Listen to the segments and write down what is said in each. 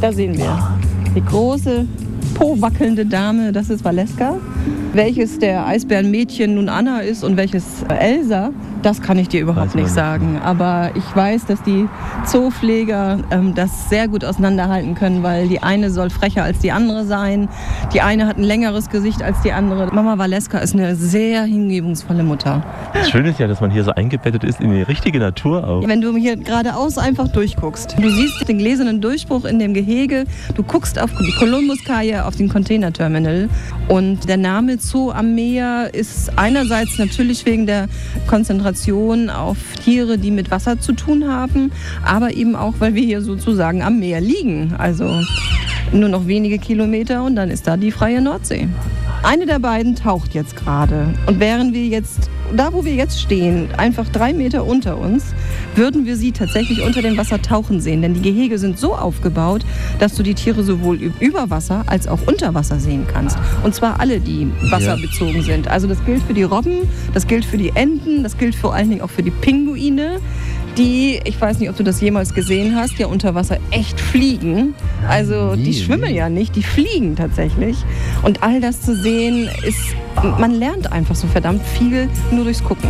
Da sehen wir die große, po-wackelnde Dame, das ist Valeska. Welches der Eisbärenmädchen nun Anna ist und welches Elsa, das kann ich dir überhaupt nicht sagen. Aber ich weiß, dass die Zoopfleger das sehr gut auseinanderhalten können, weil die eine soll frecher als die andere sein. Die eine hat ein längeres Gesicht als die andere. Mama Valeska ist eine sehr hingebungsvolle Mutter. Das Schöne ist ja, dass man hier so eingebettet ist in die richtige Natur auch. Wenn du hier geradeaus einfach durchguckst, du siehst den gläsernen Durchbruch in dem Gehege, du guckst auf die Kolumbuskaje, auf den Containerterminal und der Name Zoo am Meer ist einerseits natürlich wegen der Konzentration auf Tiere, die mit Wasser zu tun haben, aber eben auch, weil wir hier sozusagen am Meer liegen. Also nur noch wenige Kilometer und dann ist da die freie Nordsee. Eine der beiden taucht jetzt gerade. Und wären wir jetzt, da wo wir jetzt stehen, einfach 3 Meter unter uns, würden wir sie tatsächlich unter dem Wasser tauchen sehen. Denn die Gehege sind so aufgebaut, dass du die Tiere sowohl über Wasser als auch unter Wasser sehen kannst. Und zwar alle, die wasserbezogen sind. Also das gilt für die Robben, das gilt für die Enten, das gilt vor allen Dingen auch für die Pinguine, die, ich weiß nicht, ob du das jemals gesehen hast, ja unter Wasser echt fliegen. Also die schwimmen ja nicht, die fliegen tatsächlich. Und all das zu sehen, ist, man lernt einfach so verdammt viel nur durchs Gucken.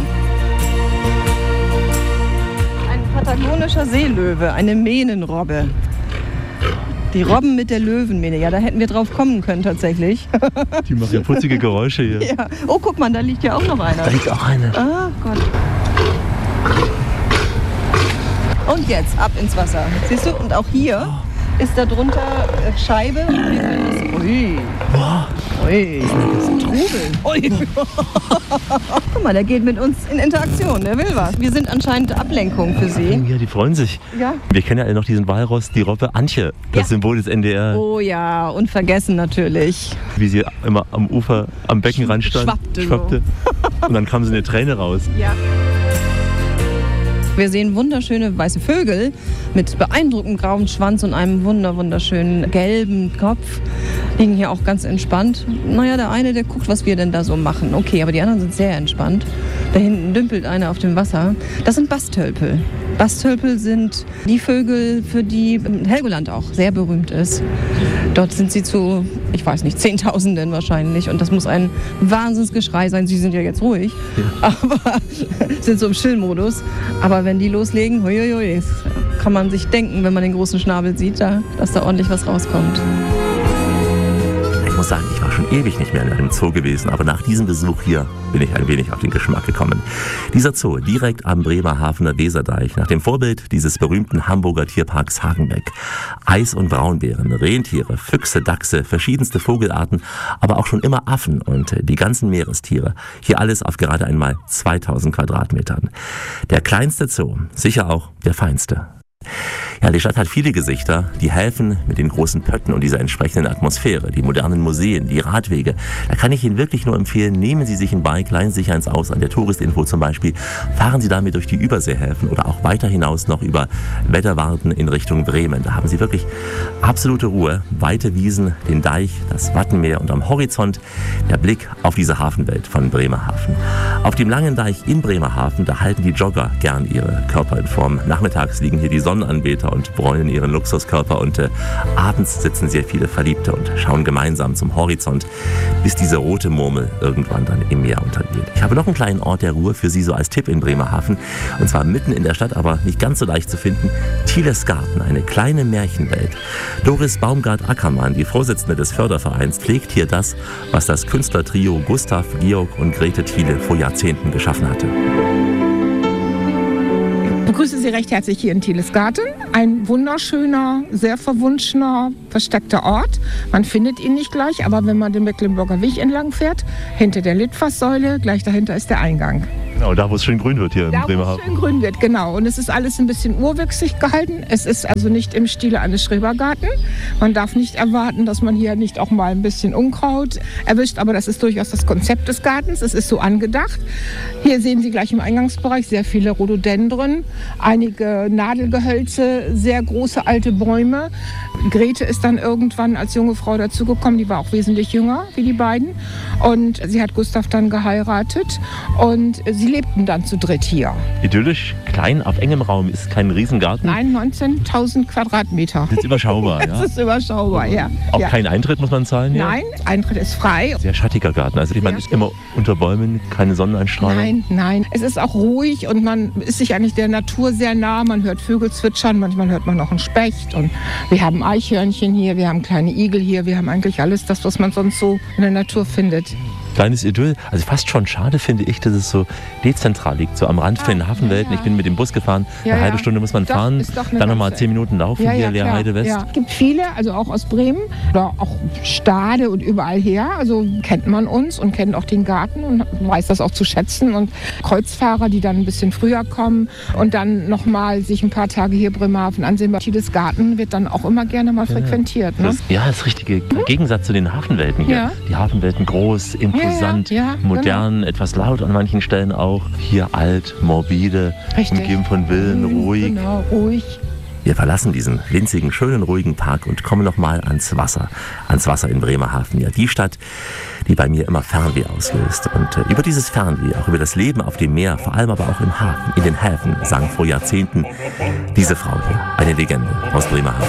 Ein patagonischer Seelöwe, eine Mähnenrobbe. Die Robben mit der Löwenmähne, ja, da hätten wir drauf kommen können tatsächlich. Die machen ja putzige Geräusche hier. Ja. Oh, guck mal, da liegt ja auch noch einer. Da liegt auch eine. Ah, Gott. Und jetzt ab ins Wasser. Siehst du? Und auch hier ist da drunter Scheibe. Ui. Ui. Das ist ein Trubel. Ui. Guck mal, der geht mit uns in Interaktion. Der will was. Wir sind anscheinend Ablenkung für sie. Ja, die freuen sich. Ja. Wir kennen ja alle noch diesen Walross, die Robbe Antje, das Symbol des NDR. Oh ja, unvergessen natürlich. Wie sie immer am Ufer, am Beckenrand stand. Schwappte. Und dann kam so eine Träne raus. Ja. Wir sehen wunderschöne weiße Vögel mit beeindruckendem grauen Schwanz und einem wunderschönen gelben Kopf. Liegen hier auch ganz entspannt. Naja, der eine, der guckt, was wir denn da so machen. Okay, aber die anderen sind sehr entspannt. Da hinten dümpelt einer auf dem Wasser. Das sind Bastölpel. Bastölpel sind die Vögel, für die Helgoland auch sehr berühmt ist. Dort sind sie zu, ich weiß nicht, Zehntausenden wahrscheinlich. Und das muss ein Wahnsinnsgeschrei sein. Sie sind ja jetzt ruhig, aber sind so im Chillmodus. Aber wenn die loslegen, huiuiui, kann man sich denken, wenn man den großen Schnabel sieht, dass da ordentlich was rauskommt. Ich muss sagen, ich war schon ewig nicht mehr in einem Zoo gewesen, aber nach diesem Besuch hier bin ich ein wenig auf den Geschmack gekommen. Dieser Zoo direkt am Bremerhavener Weserdeich, nach dem Vorbild dieses berühmten Hamburger Tierparks Hagenbeck. Eis- und Braunbären, Rentiere, Füchse, Dachse, verschiedenste Vogelarten, aber auch schon immer Affen und die ganzen Meerestiere. Hier alles auf gerade einmal 2000 Quadratmetern. Der kleinste Zoo, sicher auch der feinste. Ja, die Stadt hat viele Gesichter, die helfen mit den großen Pötten und dieser entsprechenden Atmosphäre, die modernen Museen, die Radwege. Da kann ich Ihnen wirklich nur empfehlen, nehmen Sie sich ein Bike, leihen Sie sich eins aus, an der Touristinfo zum Beispiel, fahren Sie damit durch die Überseehäfen oder auch weiter hinaus noch über Wetterwarten in Richtung Bremen. Da haben Sie wirklich absolute Ruhe, weite Wiesen, den Deich, das Wattenmeer und am Horizont der Blick auf diese Hafenwelt von Bremerhaven. Auf dem langen Deich in Bremerhaven, da halten die Jogger gern ihre Körper in Form. Nachmittags liegen hier die Sonnenanbeter und bräunen ihren Luxuskörper und abends sitzen sehr viele Verliebte und schauen gemeinsam zum Horizont, bis diese rote Murmel irgendwann dann im Meer untergeht. Ich habe noch einen kleinen Ort der Ruhe für Sie so als Tipp in Bremerhaven, und zwar mitten in der Stadt, aber nicht ganz so leicht zu finden. Thieles Garten, eine kleine Märchenwelt. Doris Baumgart-Ackermann, die Vorsitzende des Fördervereins, pflegt hier das, was das Künstlertrio Gustav, Georg und Grete Thiele vor Jahrzehnten geschaffen hatte. Ich begrüße Sie recht herzlich hier in Thieles Garten. Ein wunderschöner, sehr verwunschener, versteckter Ort. Man findet ihn nicht gleich, aber wenn man den Mecklenburger Weg entlang fährt, hinter der Litfaßsäule, gleich dahinter ist der Eingang. Genau, da wo es schön grün wird hier in Bremerhaven. Da wo es schön grün wird, genau. Und es ist alles ein bisschen urwüchsig gehalten. Es ist also nicht im Stile eines Schrebergarten. Man darf nicht erwarten, dass man hier nicht auch mal ein bisschen Unkraut erwischt, aber das ist durchaus das Konzept des Gartens. Es ist so angedacht. Hier sehen Sie gleich im Eingangsbereich sehr viele Rhododendron, einige Nadelgehölze, sehr große alte Bäume. Grete ist dann irgendwann als junge Frau dazugekommen, die war auch wesentlich jünger wie die beiden. Und sie hat Gustav dann geheiratet und sie lebten dann zu dritt hier. Idyllisch, klein, auf engem Raum, ist kein Riesengarten. Nein, 19.000 Quadratmeter. Das ist überschaubar, ja. Das ist überschaubar, ja. Auch ja. kein Eintritt muss man zahlen hier? Nein, Eintritt ist frei. Sehr schattiger Garten. Also ich meine, ist immer unter Bäumen, keine Sonneneinstrahlung. Nein. Es ist auch ruhig und man ist sich eigentlich der Natur sehr nah. Man hört Vögel zwitschern, manchmal hört man auch einen Specht. Und wir haben Eichhörnchen hier, wir haben kleine Igel hier. Wir haben eigentlich alles das, was man sonst so in der Natur findet. Kleines Idyll. Also fast schon schade finde ich, dass es so dezentral liegt, so am Rand von den Hafenwelten. Ja. Ich bin mit dem Bus gefahren, eine halbe Stunde muss man fahren, dann nochmal 10 Minuten laufen, hier Leerheide West. Ja. Es gibt viele, also auch aus Bremen oder auch Stade und überall her. Also kennt man uns und kennt auch den Garten und weiß das auch zu schätzen. Und Kreuzfahrer, die dann ein bisschen früher kommen und dann nochmal sich ein paar Tage hier Bremerhaven ansehen. Tides Garten wird dann auch immer gerne mal frequentiert. Ne? Das richtige Gegensatz zu den Hafenwelten hier. Ja. Die Hafenwelten groß, imposant, modern, etwas laut an manchen Stellen auch. Hier alt, morbide, umgeben von Villen, ruhig. Genau, ruhig. Wir verlassen diesen winzigen, schönen, ruhigen Park und kommen nochmal ans Wasser. Ans Wasser in Bremerhaven. Ja, die Stadt, die bei mir immer Fernweh auslöst. Und über dieses Fernweh, auch über das Leben auf dem Meer, vor allem aber auch im Hafen, in den Häfen, sang vor Jahrzehnten diese Frau hier. Eine Legende aus Bremerhaven.